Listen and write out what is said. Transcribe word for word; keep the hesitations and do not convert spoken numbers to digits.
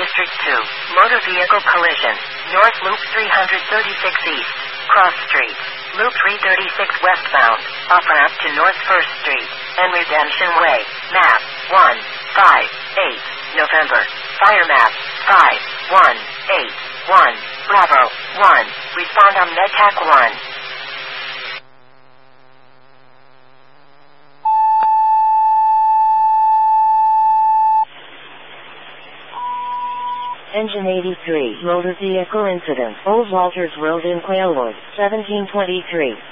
District two. Motor vehicle collision. North Loop three thirty-six East. Cross Street. Loop three thirty-six westbound. Off-ramp to North first Street. And Redemption Way. Map. one five eight. November. Fire map. five one eight one. Bravo. one. Respond on MedTac one. Engine eighty-three. Motor vehicle incident. Old Walters Road in Quailwood. seventeen twenty-three.